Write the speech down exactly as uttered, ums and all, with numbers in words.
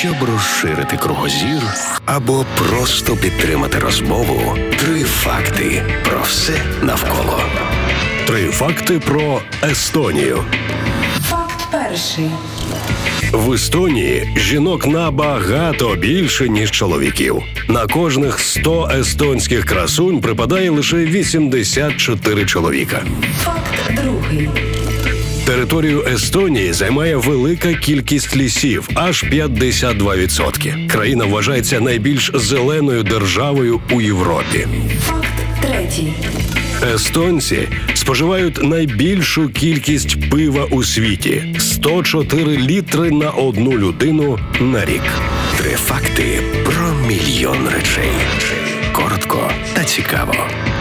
Щоб розширити кругозір або просто підтримати розмову, три факти про все навколо. Три факти про Естонію. Факт перший. В Естонії жінок набагато більше, ніж чоловіків. На кожних сто естонських красунь припадає лише вісімдесят чотири чоловіка. Факт другий. Територію Естонії займає велика кількість лісів – аж п'ятдесят два відсотки. Країна вважається найбільш зеленою державою у Європі. Факт третій. Естонці споживають найбільшу кількість пива у світі – сто чотири літри на одну людину на рік. Три факти про мільйон речей. Коротко та цікаво.